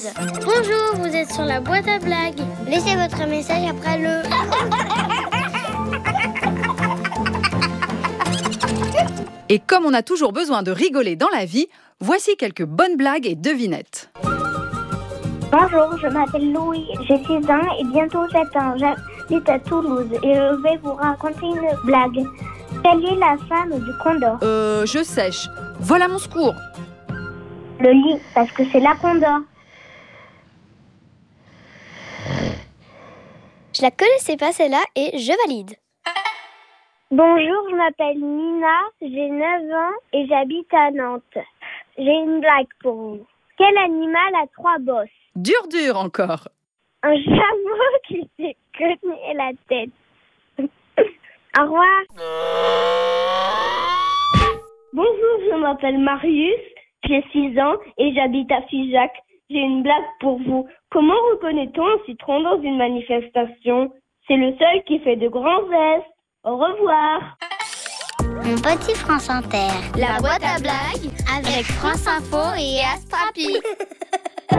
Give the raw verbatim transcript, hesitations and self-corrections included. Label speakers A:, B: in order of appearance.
A: Toulouse.
B: Bonjour, vous êtes sur la boîte à blagues. Laissez votre message après le...
C: Et comme on a toujours besoin de rigoler dans la vie, voici quelques bonnes blagues et devinettes.
A: Bonjour, je m'appelle Louis, j'ai six ans et bientôt sept ans. J'habite à Toulouse et je vais vous raconter une blague. Quelle est la femme du condor?
C: Euh, je sèche. Voilà mon secours.
A: Le lit, parce que c'est la condor.
B: Je la connaissais pas celle-là et je valide.
A: Bonjour, je m'appelle Nina, j'ai neuf ans et j'habite à Nantes. J'ai une blague pour vous. Quel animal a trois bosses?
C: Dur, dur encore.
A: Un chameau qui s'est cogné la tête. Au revoir.
D: Bonjour, je m'appelle Marius, j'ai six ans et j'habite à Figeac. J'ai une blague pour vous. Comment reconnaît-on un citron dans une manifestation? C'est le seul qui fait de grands gestes. Au revoir.
B: Mon petit France Inter.
E: La boîte à blagues avec France Info et Astrapi.